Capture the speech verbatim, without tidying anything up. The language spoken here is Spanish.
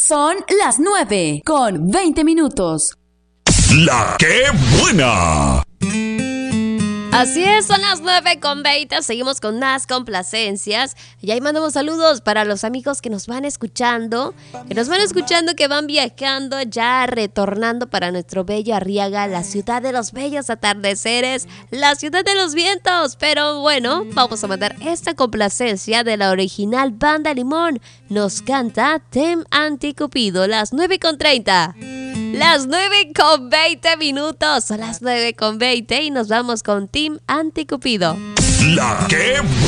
Son las nueve con veinte minutos. La que buena. Así es, son las nueve con veinte, seguimos con más complacencias. Y ahí mandamos saludos para los amigos que nos van escuchando, que nos van escuchando, que van viajando, ya retornando para nuestro bello Arriaga, la ciudad de los bellos atardeceres, la ciudad de los vientos. Pero bueno, vamos a mandar esta complacencia de la original Banda Limón. Nos canta Tem Anticupido, las nueve con treinta. Las nueve con veinte minutos, son las nueve con veinte y nos vamos con Team Anticupido. La que